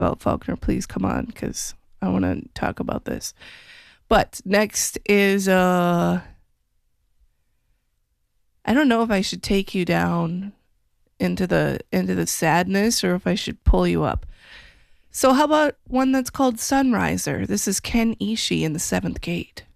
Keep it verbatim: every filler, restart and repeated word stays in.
Belt Faulkner, please come on because I want to talk about this. But next is uh I don't know if I should take you down into the into the sadness or if I should pull you up. So how about one that's called Sunriser? This is Ken Ishii in the Seventh Gate.